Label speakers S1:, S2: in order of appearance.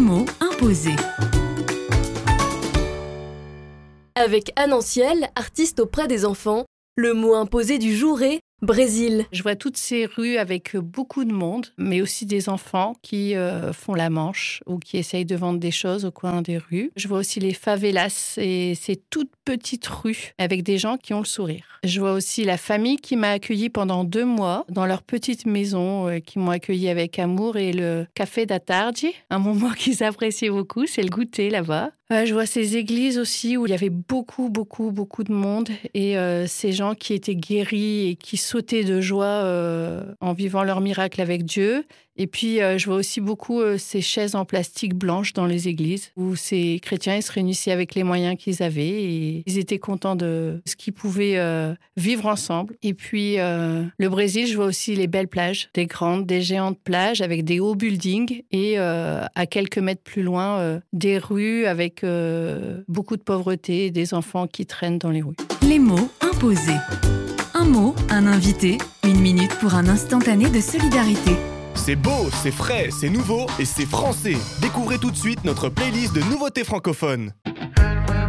S1: mots imposés.
S2: Avec Anne Anciel, artiste auprès des enfants, le mot imposé du jour est Brésil.
S3: Je vois toutes ces rues avec beaucoup de monde, mais aussi des enfants qui font la manche ou qui essayent de vendre des choses au coin des rues. Je vois aussi les favelas et ces toutes petites rues avec des gens qui ont le sourire. Je vois aussi la famille qui m'a accueillie pendant 2 mois dans leur petite maison, qui m'ont accueillie avec amour, et le café da tarde, un moment qu'ils appréciaient beaucoup, c'est le goûter là-bas. Je vois ces églises aussi où il y avait beaucoup de monde et ces gens qui étaient guéris et qui sautaient de joie en vivant leur miracle avec Dieu. Et puis, je vois aussi beaucoup ces chaises en plastique blanches dans les églises où ces chrétiens ils se réunissaient avec les moyens qu'ils avaient et ils étaient contents de ce qu'ils pouvaient vivre ensemble. Et puis, le Brésil, je vois aussi les belles plages, des géantes plages avec des hauts buildings et à quelques mètres plus loin, des rues avec beaucoup de pauvreté et des enfants qui traînent dans les rues.
S1: Les mots imposés. Un mot, un invité, 1 minute pour un instantané de solidarité.
S4: C'est beau, c'est frais, c'est nouveau et c'est français. Découvrez tout de suite notre playlist de nouveautés francophones.